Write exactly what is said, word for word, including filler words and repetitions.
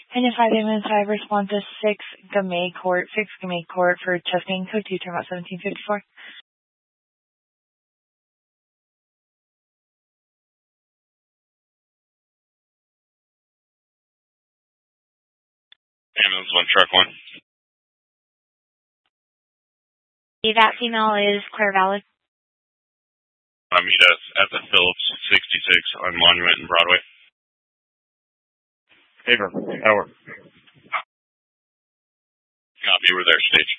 And if five ambulance five respond to six Gamay Court, six Gamay Court for chest pain code two, turn about seventeen fifty-four. Ambulance one, truck one. That female is clear valid. I meet us at the Phillips sixty-six on Monument and Broadway. Haver, hour. Copy, we're there, stage.